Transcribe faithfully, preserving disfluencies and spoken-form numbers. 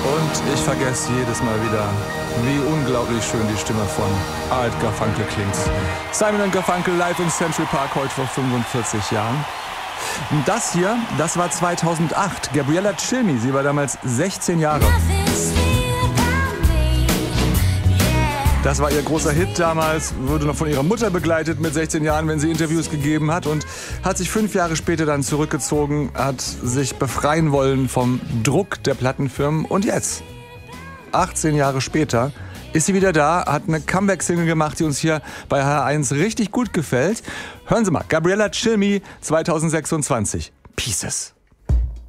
Und ich vergesse jedes Mal wieder, wie unglaublich schön die Stimme von Art Garfunkel klingt. Simon und Garfunkel live im Central Park heute vor fünfundvierzig Jahren. Und das hier, das war zweitausendacht. Gabriella Cilmi, sie war damals sechzehn Jahre. Das war ihr großer Hit damals, wurde noch von ihrer Mutter begleitet mit sechzehn Jahren, wenn sie Interviews gegeben hat, und hat sich fünf Jahre später dann zurückgezogen, hat sich befreien wollen vom Druck der Plattenfirmen. Und jetzt, achtzehn Jahre später, ist sie wieder da, hat eine Comeback-Single gemacht, die uns hier bei H R eins richtig gut gefällt. Hören Sie mal, Gabriella Cilmi zweitausendsechsundzwanzig. Pieces.